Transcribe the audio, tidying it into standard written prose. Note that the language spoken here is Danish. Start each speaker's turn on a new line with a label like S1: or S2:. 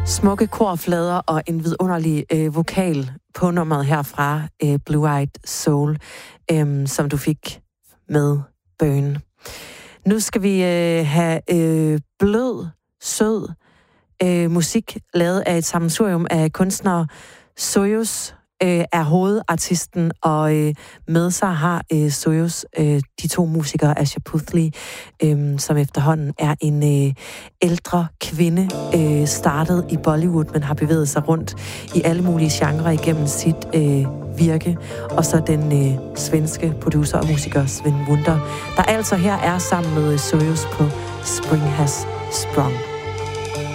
S1: Smukke korflader og en vidunderlig vokal på nummeret herfra, Blue Eyed Soul, som du fik med Burn. Nu skal vi have blød, sød musik lavet af et sammensurium af kunstnere. Soyuz er hovedartisten, og med sig har Soyuz de to musikere, Asha Puthli, som efterhånden er en ældre kvinde, startet i Bollywood, men har bevæget sig rundt i alle mulige genrer igennem sit virke, og så den svenske producer og musiker Sven Wunder, der altså her er sammen med Soyuz på Spring Has Sprung.